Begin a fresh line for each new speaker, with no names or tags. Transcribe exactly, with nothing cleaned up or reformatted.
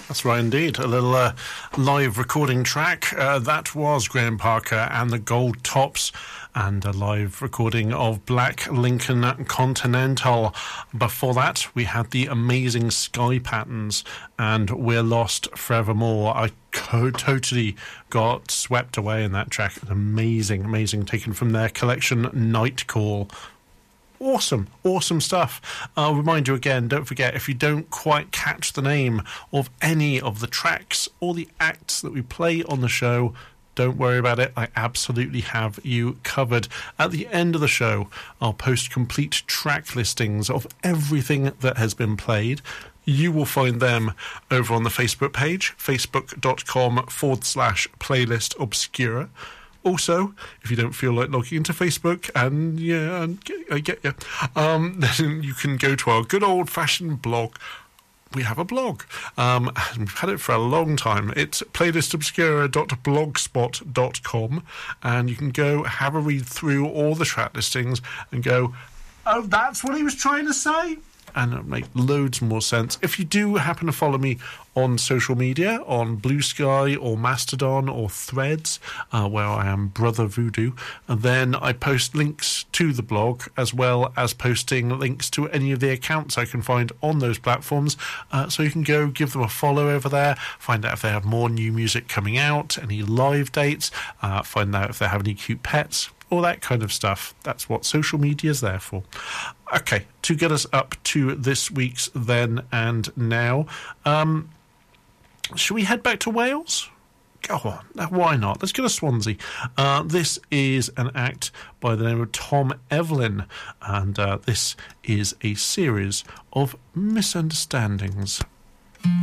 That's right indeed. A little uh, live recording track. Uh, that was Graham Parker and the Gold Tops, and a live recording of Black Lincoln Continental. Before that, we had the amazing Sky Patterns and We're Lost Forevermore. I co- totally got swept away in that track. Amazing, amazing, taken from their collection Night Call. Awesome, awesome stuff. I'll remind you again, don't forget, if you don't quite catch the name of any of the tracks or the acts that we play on the show, don't worry about it. I absolutely have you covered. At the end of the show, I'll post complete track listings of everything that has been played. You will find them over on the Facebook page, facebook.com forward slash playlist obscura. Also, if you don't feel like logging into Facebook, and yeah, and I get you, um, then you can go to our good old-fashioned blog. We have a blog. Um, and we've had it for a long time. It's playlist obscura dot blogspot dot com, and you can go have a read through all the track listings and go, oh, that's what he was trying to say? And it'll make loads more sense. If you do happen to follow me on social media, on Blue Sky or Mastodon or Threads, uh, where I am Brother Voodoo, and then I post links to the blog, as well as posting links to any of the accounts I can find on those platforms, uh, so you can go give them a follow over there, find out if they have more new music coming out, any live dates, uh, find out if they have any cute pets, all that kind of stuff. That's what social media is there for. Okay, to get us up to this week's Then and Now, um, should we head back to Wales? Go on, why not? Let's go to Swansea. Uh, this is an act by the name of Tom Evelyn, and uh, this is a series of misunderstandings.